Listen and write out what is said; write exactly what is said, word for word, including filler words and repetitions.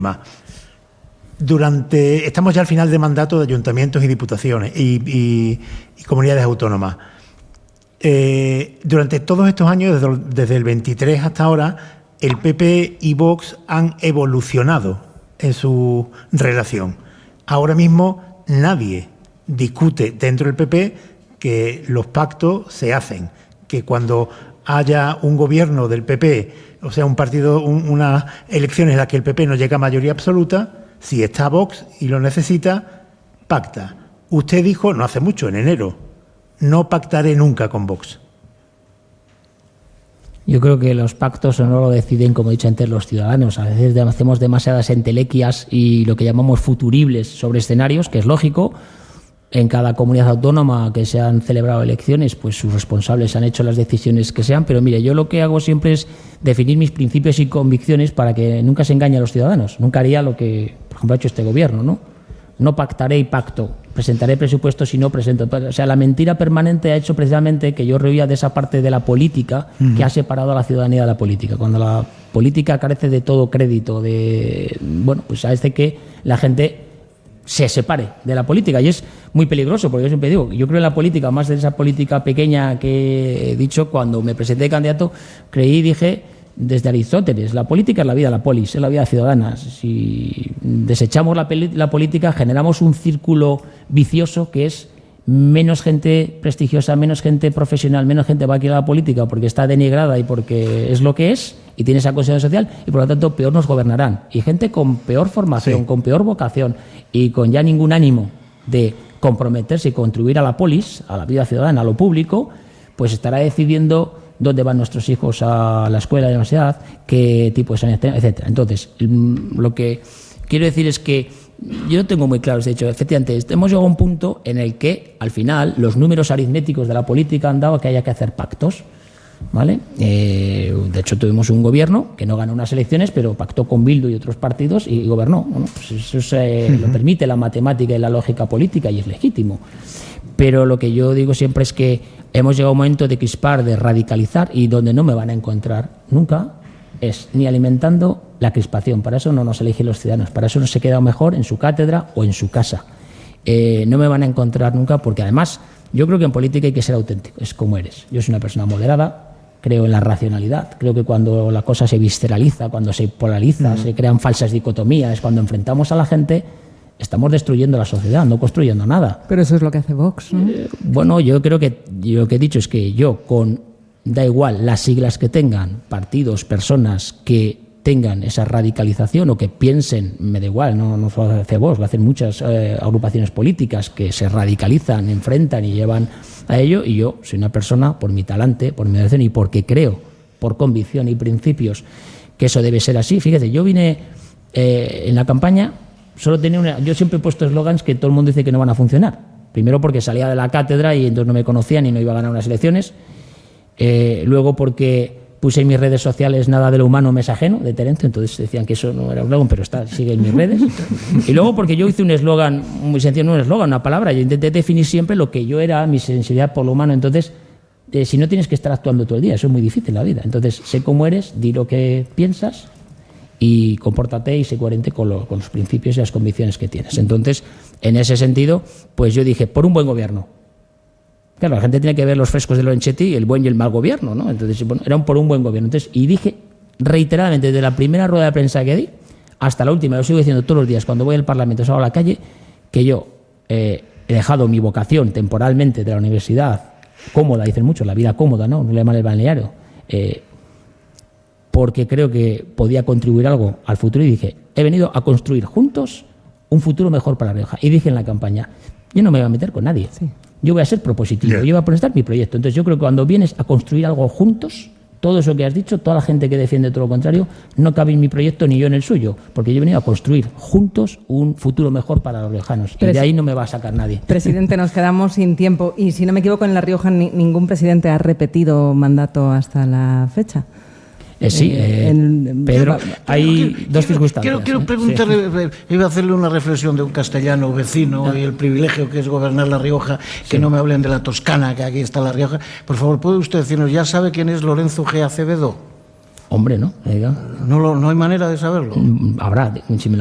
Durante, estamos ya al final de mandato de ayuntamientos y diputaciones y, y, y comunidades autónomas. Eh, durante todos estos años, desde, desde el veintitrés hasta ahora, el P P y Vox han evolucionado en su relación. Ahora mismo nadie discute dentro del P P que los pactos se hacen, que cuando haya un gobierno del P P, o sea, un partido, un, unas elecciones en las que el P P no llega a mayoría absoluta, si está Vox y lo necesita, pacta. Usted dijo, no hace mucho, en enero, no pactaré nunca con Vox. Yo creo que los pactos no lo deciden, como he dicho antes, los ciudadanos. A veces hacemos demasiadas entelequias y lo que llamamos futuribles sobre escenarios, que es lógico. En cada comunidad autónoma que se han celebrado elecciones, pues sus responsables han hecho las decisiones que sean. Pero mire, yo lo que hago siempre es definir mis principios y convicciones para que nunca se engañe a los ciudadanos. Nunca haría lo que, por ejemplo, ha hecho este gobierno, ¿no? No pactaré y pacto. Presentaré presupuestos y no presento. O sea, la mentira permanente ha hecho precisamente que yo rehuya de esa parte de la política uh-huh. que ha separado a la ciudadanía de la política. Cuando la política carece de todo crédito, de bueno, pues hace que la gente se separe de la política, y es muy peligroso, porque yo siempre digo, yo creo en la política, más de esa política pequeña que he dicho. Cuando me presenté de candidato, creí y dije desde Aristóteles, la política es la vida, la polis, es la vida ciudadana. Si desechamos la, la política, generamos un círculo vicioso que es menos gente prestigiosa, menos gente profesional, menos gente va a ir a la política porque está denigrada y porque es lo que es y tiene esa consideración social, y por lo tanto peor nos gobernarán. Y gente con peor formación, sí. con peor vocación y con ya ningún ánimo de comprometerse y contribuir a la polis, a la vida ciudadana, a lo público, pues estará decidiendo dónde van nuestros hijos a la escuela, a la universidad, qué tipo de sanidad, etcétera. Entonces, lo que quiero decir es que yo tengo muy claro, de hecho, efectivamente, hemos llegado a un punto en el que, al final, los números aritméticos de la política han dado que haya que hacer pactos, ¿vale? Eh, de hecho, tuvimos un gobierno que no ganó unas elecciones, pero pactó con Bildu y otros partidos y gobernó. Bueno, pues eso se, uh-huh. lo permite la matemática y la lógica política y es legítimo. Pero lo que yo digo siempre es que hemos llegado a un momento de crispar, de radicalizar, y donde no me van a encontrar nunca es ni alimentando la crispación. Para eso no nos eligen los ciudadanos, para eso no se queda mejor en su cátedra o en su casa. Eh, no me van a encontrar nunca, porque además yo creo que en política hay que ser auténtico, es como eres. Yo soy una persona moderada, creo en la racionalidad, creo que cuando la cosa se visceraliza, cuando se polariza, uh-huh. se crean falsas dicotomías, cuando enfrentamos a la gente, estamos destruyendo la sociedad, no construyendo nada. Pero eso es lo que hace Vox, ¿no? Eh, bueno, yo creo que yo lo que he dicho es que yo, con da igual las siglas que tengan, partidos, personas que tengan esa radicalización o que piensen, me da igual, no, no solo hace Vox, lo hacen muchas eh, agrupaciones políticas que se radicalizan, enfrentan y llevan a ello, y yo soy una persona, por mi talante, por mi educación y porque creo, por convicción y principios, que eso debe ser así. Fíjate, yo vine eh, en la campaña, solo tenía una, yo siempre he puesto eslogans que todo el mundo dice que no van a funcionar. Primero porque salía de la cátedra y entonces no me conocían y no iba a ganar unas elecciones. Eh, luego porque puse en mis redes sociales nada de lo humano me es ajeno, de Terencio, entonces decían que eso no era un eslogan, pero está, sigue en mis redes. Y luego porque yo hice un eslogan muy sencillo, no un eslogan, una palabra, yo intenté definir siempre lo que yo era, mi sensibilidad por lo humano. Entonces, eh, si no tienes que estar actuando todo el día, eso es muy difícil en la vida. Entonces, sé cómo eres, di lo que piensas y compórtate y sé coherente con, lo, con los principios y las convicciones que tienes. Entonces, en ese sentido, pues yo dije, por un buen gobierno. Claro, la gente tiene que ver los frescos de Lorenzetti, el buen y el mal gobierno, ¿no? Entonces, bueno, era un por un buen gobierno. Entonces, y dije reiteradamente, desde la primera rueda de prensa que di hasta la última, lo sigo diciendo todos los días, cuando voy al Parlamento, salgo a la calle, que yo eh, he dejado mi vocación temporalmente de la universidad cómoda, dicen muchos, la vida cómoda, ¿no? No le llaman el balneario, eh, porque creo que podía contribuir algo al futuro, y dije, he venido a construir juntos un futuro mejor para La Rioja. Y dije en la campaña, yo no me voy a meter con nadie. Sí. Yo voy a ser propositivo, yeah. yo voy a presentar mi proyecto. Entonces yo creo que cuando vienes a construir algo juntos, todo eso que has dicho, toda la gente que defiende todo lo contrario, no cabe en mi proyecto ni yo en el suyo, porque yo he venido a construir juntos un futuro mejor para los riojanos. Presi- y de ahí no me va a sacar nadie. Presidente, nos quedamos sin tiempo. Y si no me equivoco, en La Rioja ni, ningún presidente ha repetido mandato hasta la fecha. Eh, sí, eh, en, Pedro, hay quiero, dos circunstancias. Quiero, quiero preguntarle, sí. iba a hacerle una reflexión de un castellano vecino no. y el privilegio que es gobernar La Rioja, que sí. no me hablen de la Toscana, que aquí está La Rioja. Por favor, ¿puede usted decirnos, ya sabe quién es Lorenzo G. Acevedo? Hombre, ¿no? Diga. No, lo, no hay manera de saberlo. Habrá, si me